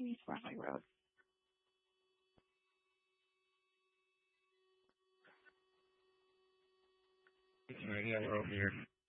East Bradley Road. All right, yeah, we're over here.